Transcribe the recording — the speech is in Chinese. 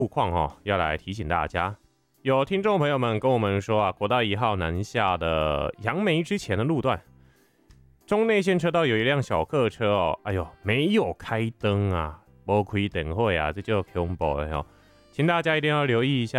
路况要来提醒大家。有听众朋友们跟我们说啊，国道1号南下的杨梅之前的路段，中内线车道有一辆小客车哎呦，没有开灯啊，没开灯会啊，这就恐怖了请大家一定要留意一下